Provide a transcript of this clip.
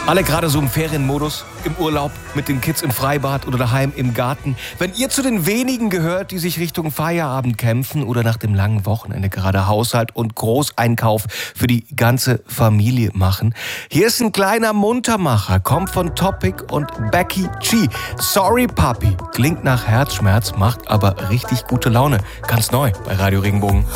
Alle gerade so im Ferienmodus, im Urlaub, mit den Kids im Freibad oder daheim im Garten. Wenn ihr zu den wenigen gehört, die sich Richtung Feierabend kämpfen oder nach dem langen Wochenende gerade Haushalt und Großeinkauf für die ganze Familie machen. Hier ist ein kleiner Muntermacher, kommt von Topic und Becky G. Sorry Papi, klingt nach Herzschmerz, macht aber richtig gute Laune. Ganz neu bei Radio Regenbogen.